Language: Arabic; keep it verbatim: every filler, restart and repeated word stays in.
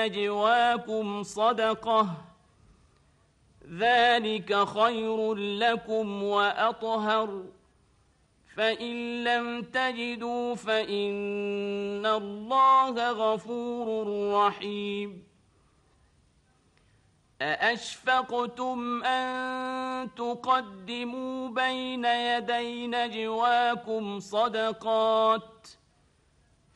نجواكم صدقة ذلك خير لكم وأطهر فإن لم تجدوا فإن الله غفور رحيم أأشفقتم أن تقدموا بين يدي نجواكم صدقات